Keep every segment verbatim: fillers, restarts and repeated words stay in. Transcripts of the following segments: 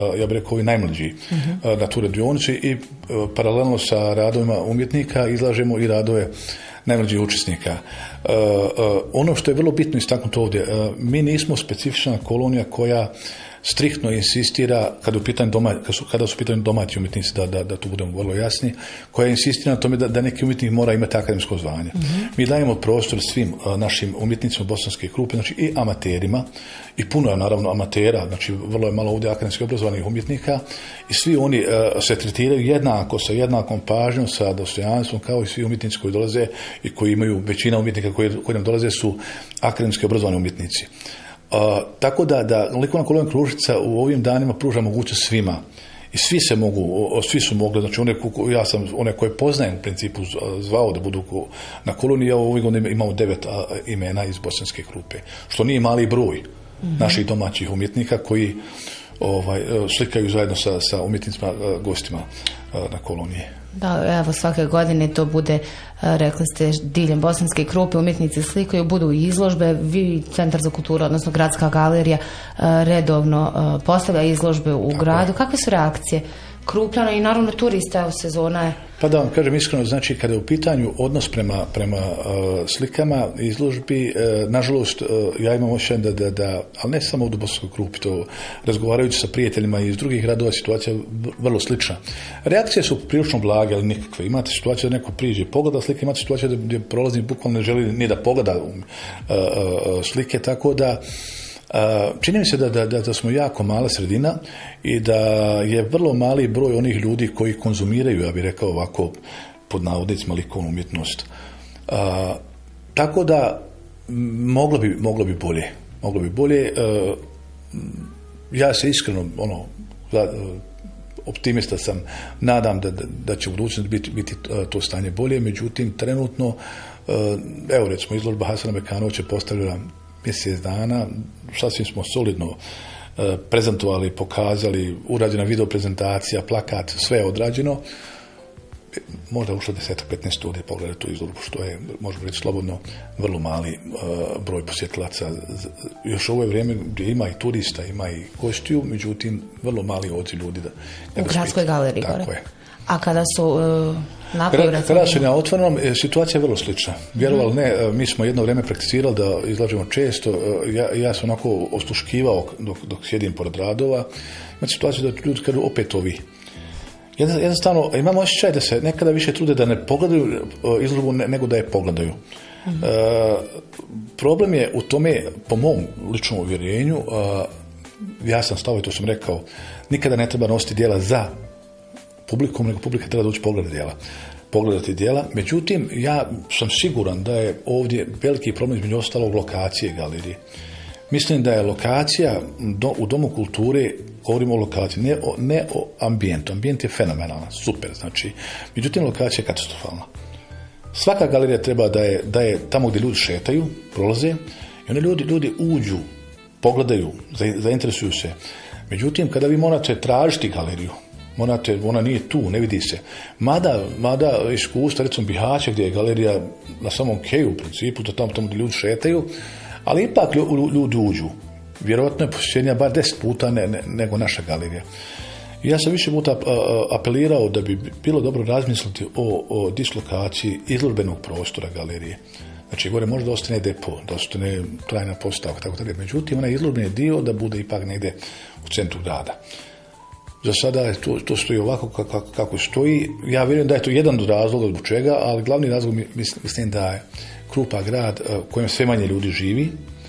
ja bih rekao, ovi najmlađi uh-huh. na tu radionici i uh, paralelno sa radovima umjetnika izlažemo i radove najmlađih učesnika. Uh, uh, ono što je vrlo bitno istaknuti ovdje, uh, mi nismo specifična kolonija koja striktno insistira kada, u pitanju doma, kada, su, kada su u pitanju domaći umjetnici, da, da, da tu budemo vrlo jasni, koja insistira na tome da, da neki umjetnik mora imati akademsko zvanje. Mm-hmm. Mi dajemo prostor svim uh, našim umjetnicima bosanske grupe, znači i amaterima, i puno je naravno amatera, znači vrlo je malo ovdje akademski obrazovanih umjetnika i svi oni uh, se tretiraju jednako, sa jednakom pažnjom, sa dostojanstvom, kao i svi umjetnici koji dolaze i koji imaju, većina umjetnika koji, koji nam dolaze su akademski obrazovani umjetnici. Uh, tako da, da likovna kolonija Kruševca u ovim danima pruža mogućnost svima i svi se mogu, o, svi su mogli, znači one, ja sam one koje poznajem u principu zvao da budu na koloniji, ja ovih godina imamo devet a, imena iz bosanske grupe, što nije mali broj mm-hmm. naših domaćih umjetnika koji ovaj, slikaju zajedno sa, sa umjetnicima, gostima na koloniji. Da, evo svake godine to bude, rekli ste, diljem bosanske grupe, umjetnici slikaju, budu i izložbe, vi Centar za kulturu, odnosno Gradska galerija redovno postavlja izložbe u Tako gradu. Je. Kakve su reakcije Krupljana i naravno turista, u sezona je? Pa da vam kažem iskreno, znači kada je u pitanju odnos prema, prema uh, slikama izložbi, uh, nažalost uh, ja imam osjećaj da, da, da, ali ne samo u bosanskoj grupi, to razgovarajući sa prijateljima iz drugih gradova, situacija je vrlo slična. Reakcije su prilično blage, ali nikakve. Imate situaciju da neko priđe i pogleda slike, imate situaciju da gdje prolaznik bukvalno ne želi ni da pogleda uh, uh, slike, tako da Uh, čini mi se da, da, da smo jako mala sredina i da je vrlo mali broj onih ljudi koji konzumiraju, ja bih rekao ovako, pod navodnicima, likovnu umjetnost. Uh, tako da moglo bi, moglo bi bolje. Moglo bi bolje. Uh, ja se iskreno ono, uh, optimista sam, nadam da, da, da će u budućnosti biti, biti uh, to stanje bolje, međutim trenutno, uh, evo recimo izložba Hasana Bekanovića postavljena mjesec dana, sasvim smo solidno e, prezentovali, pokazali, urađena video prezentacija, plakat, sve je odrađeno. Možda ušlo deset do petnaest ljudi pogledati tu izložbu, što je, možemo reći slobodno, vrlo mali e, broj posjetilaca. Još ovo je vrijeme gdje ima i turista, ima i gostiju, međutim, vrlo mali odziv ljudi. Da, u Gradskoj galeriji, tako gore. Je. A kada su e, napravili... Kada su na otvorenom, situacija je vrlo slična. Vjerovali ne, mi smo jedno vrijeme prakticirali da izlažemo često. Ja, ja sam onako osluškivao dok, dok sjedim pored radova. Imate situaciju da ljudi kažu opet ovi. Jednostavno, imamo osjećaj da se nekada više trude da ne pogledaju izložbu nego da je pogledaju. Mm-hmm. E, problem je u tome, po mom ličnom uvjerenju, e, ja sam stavio, to sam rekao, nikada ne treba nositi djela za publikom, nego publika treba doći pogledati djela. Pogledati djela. Međutim, ja sam siguran da je ovdje veliki problem između ostalog lokacije galerije. Mislim da je lokacija do, u Domu kulture, govorimo o lokaciji, ne o, ne o ambijentu. Ambijent je fenomenalan, super, znači. Međutim, lokacija je katastrofalna. Svaka galerija treba da je, da je tamo gdje ljudi šetaju, prolaze, i oni ljudi, ljudi uđu, pogledaju, zainteresuju se. Međutim, kada vi morate tražiti galeriju, morate, ona nije tu, ne vidi se. Mada, mada iskustva, recimo Bihaća, gdje je galerija na samom keju u principu, da tamo, tamo gdje ljudi šetaju, ali ipak ljudi uđu. Vjerojatno je posjećenja bar deset puta ne, ne, nego naša galerija. I ja sam više puta apelirao da bi bilo dobro razmisliti o, o dislokaciji izložbenog prostora galerije. Znači, gore može da ostane depo, da ostane trajna postavka, tako tako. Međutim, onaj izložbeni dio da bude ipak negdje u centru grada. Za sada je to, to stoji ovako kako, kako stoji. Ja vjerujem da je to jedan od razloga zbog čega, ali glavni razlog mislim da je Krupa grad u kojem sve manje ljudi živi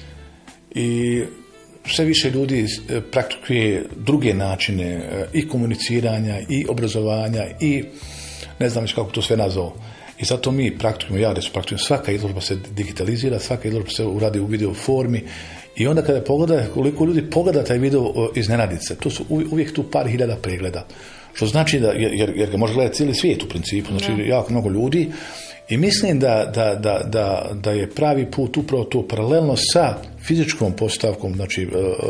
i sve više ljudi praktikuje druge načine i komuniciranja i obrazovanja i ne znam kako to sve nazvao. I zato mi praktikujemo, ja da su praktikujem, svaka izložba se digitalizira, svaka izložba se uradi u video formi i onda kada pogleda, koliko ljudi pogleda taj video iznenadice, to su uvijek tu par hiljada pregleda. Što znači da, jer, jer ga može gledati cijeli svijet u principu, znači ja. jako mnogo ljudi i mislim da, da, da, da, da je pravi put upravo to paralelno sa fizičkom postavkom, znači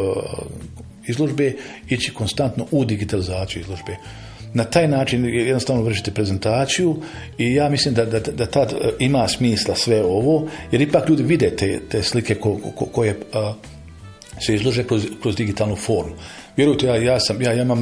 izložbe, ići konstantno u digitalizaciju izložbe. Na taj način jednostavno vršite prezentaciju i ja mislim da, da, da tad ima smisla sve ovo, jer ipak ljudi vide te, te slike ko, ko, koje a, se izlože kroz, kroz digitalnu formu. Vjerujte, ja, ja, sam, ja, ja imam